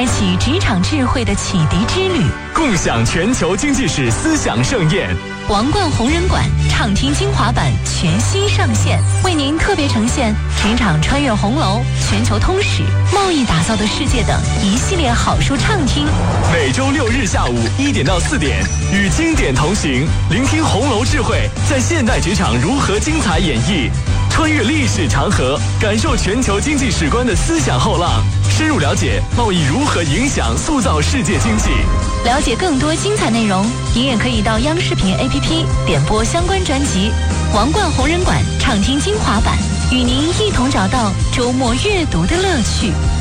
开启职场智慧的启迪之旅， 共享全球经济史思想盛宴。 王冠红人馆畅听精华版全新上线，为您特别呈现职场穿越红楼、全球通史、贸易打造的世界等一系列好书畅听。 每周6日下午1点到4点，与经典同行，聆听红楼智慧在现代职场如何精彩演绎，穿越历史长河，感受全球经济史观的思想后浪，深入了解贸易如何影响塑造世界经济。 了解更多精彩内容，您也可以到央视频 APP 点播相关专辑《王冠红人馆畅听精华版》，与您一同找到周末阅读的乐趣。